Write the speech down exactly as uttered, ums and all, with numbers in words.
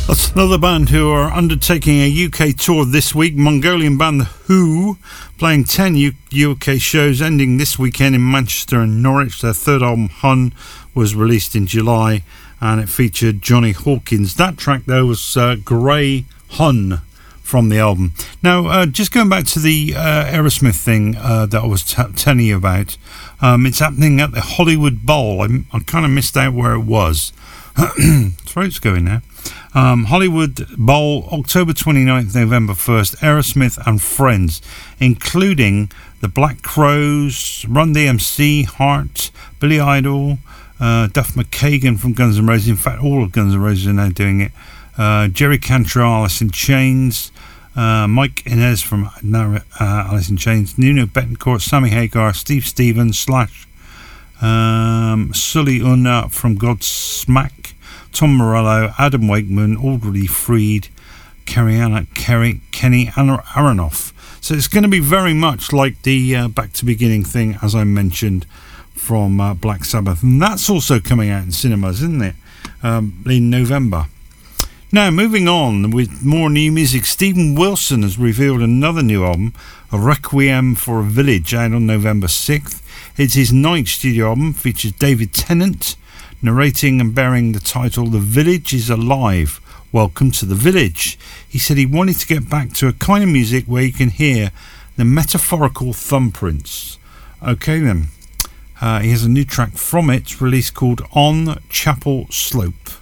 That's another band who are undertaking a U K tour this week. Mongolian band The Who, playing ten U- UK shows, ending this weekend in Manchester and Norwich. Their third album, Hun, was released in July, and it featured Johnny Hawkins. That track, though, was uh, Grey Hun from the album. Now, uh, just going back to the uh, Aerosmith thing uh, that I was t- telling you about, um, it's happening at the Hollywood Bowl. I, I kind of missed out where it was. Throat's going now. Um, Hollywood Bowl, October twenty-ninth, November first, Aerosmith and Friends, including the Black Crowes, Run D M C, Heart, Billy Idol, uh, Duff McKagan from Guns N' Roses. In fact, all of Guns N' Roses are now doing it. Uh, Jerry Cantrell, Alice in Chains, uh, Mike Inez from uh, Alice in Chains, Nuno Bettencourt, Sammy Hagar, Steve Stevens, Slash, um, Sully Unna from Godsmack, Tom Morello, Adam Wakeman, Audrey Freed, Kerry, Kerry, Kenny Aronoff. So it's going to be very much like the uh, Back to Beginning thing, as I mentioned, from uh, Black Sabbath. And that's also coming out in cinemas, isn't it? Um, in November. Now, moving on with more new music, Stephen Wilson has revealed another new album, A Requiem for a Village, out on November sixth. It's his ninth studio album, features David Tennant, narrating and bearing the title The Village is Alive, Welcome to the Village. He said he wanted to get back to a kind of music where you can hear the metaphorical thumbprints. Okay then, uh, he has a new track from it released called On Chapel Slope.